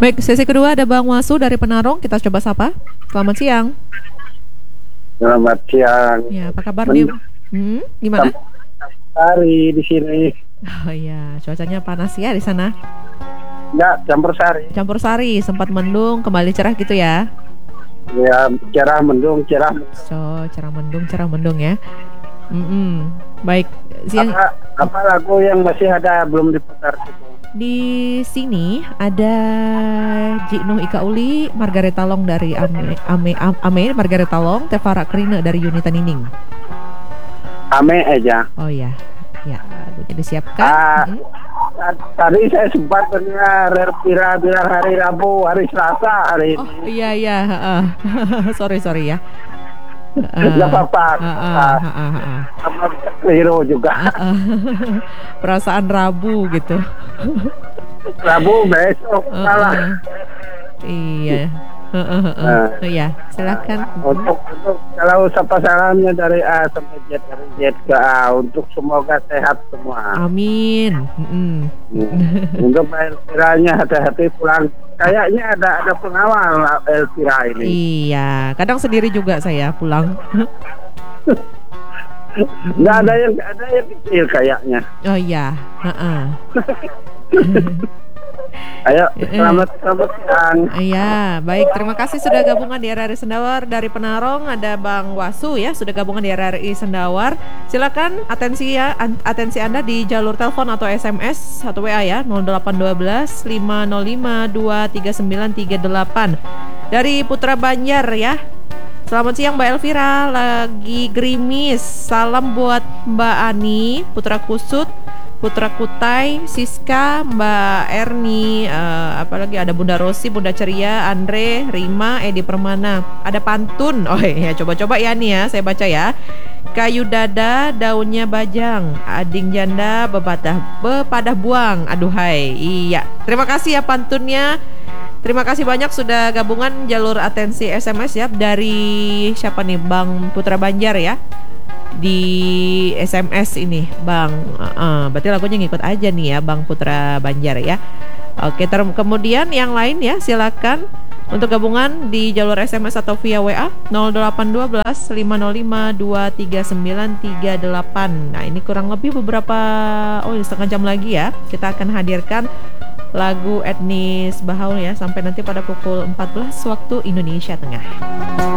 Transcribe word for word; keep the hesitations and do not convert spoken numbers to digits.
Baik, sesi kedua ada Bang Wasu dari Penarong. Kita coba sapa. Selamat siang. Selamat siang. Ya, apa kabar nih? Hmm, gimana? Sari di sini. Oh iya, cuacanya panas ya di sana. Enggak, campur sari. Campur sari, sempat mendung, kembali cerah gitu ya. Ya, cerah mendung, cerah. So, cerah mendung, cerah mendung ya. Mm-mm. Baik, siang. Apa, apa lagu yang masih ada belum diputar? Di sini ada Jiknuh Ika Uli, Margareta Long dari Ame, Ame, Ame, Margareta Long, Tevara Krina dari Yunita Nining. Ame aja. Oh ya, ya, lagunya disiapkan. Ah, mm-hmm. Tadi saya sempat dengar Elvira bilang hari Rabu, hari Selasa hari Oh ini. iya iya, uh, sorry sorry ya. Nggak apa-apa. Sama keliru juga. Uh, uh. Perasaan Rabu gitu. Rabu besok Uh, salah. uh. Iya. Uh, uh, uh. Nah. Oh ya, silakan. Untuk, untuk kalau sapa salamnya dari A sampai Z, dari Z ke A, untuk semoga sehat semua. Amin. Mm-mm. Hmm. Untuk Mbak Elvira-nya hati-hati pulang. Kayaknya ada ada pengawal Elvira ini. Iya, kadang sendiri juga saya pulang. Nggak ada yang ada yang kecil kayaknya. Oh iya. Uh-uh. Ayo, selamat selamat siang. Iya, baik. Terima kasih sudah gabungan di R R I Sendawar. Dari Penarong ada Bang Wasu ya, sudah gabungan di R R I Sendawar. Silakan atensi ya, atensi Anda di jalur telepon atau S M S atau W A ya, nol delapan satu dua lima nol lima dua tiga sembilan tiga delapan. Dari Putra Banjar ya. Selamat siang Mbak Elvira, lagi gerimis. Salam buat Mbak Ani, Putra Kusut, Putra Kutai, Siska, Mbak Erni, uh, apalagi ada Bunda Rosi, Bunda Ceria, Andre, Rima, Edi Permana. Ada pantun. Oh ya, coba-coba ya nih ya, saya baca ya. Kayu dada, daunnya bajang, ading janda, bepadah, bepadah buang. Aduhai, iya. Terima kasih ya pantunnya. Terima kasih banyak sudah gabungan jalur atensi S M S ya dari siapa nih, Bang Putra Banjar ya. Di S M S ini Bang, uh, berarti lagunya ngikut aja nih ya Bang Putra Banjar ya. Oke, ter- kemudian yang lain ya silakan untuk gabungan di jalur S M S atau via W A nol delapan satu dua lima nol lima dua tiga sembilan tiga delapan. Nah ini kurang lebih beberapa oh setengah jam lagi ya kita akan hadirkan lagu etnis Bahaul ya sampai nanti pada pukul empat belas waktu Indonesia Tengah.